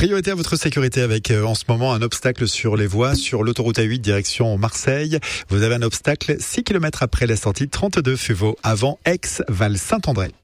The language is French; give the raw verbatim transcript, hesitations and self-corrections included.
Priorité à votre sécurité avec euh, en ce moment un obstacle sur les voies, sur l'autoroute A huit direction Marseille. Vous avez un obstacle six kilomètres après la sortie trente-deux Fuveau avant Aix-Val-Saint-André.